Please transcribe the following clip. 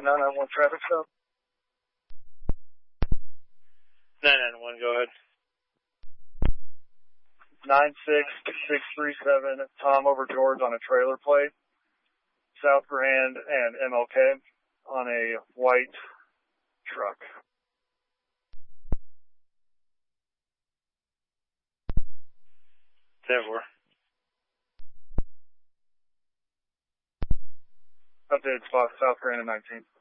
991 traffic stop. 991, go ahead. 96637, Tom over George on a trailer plate. South Grand and MLK on a white truck. Therefore. Updated spot, South Grand and 19.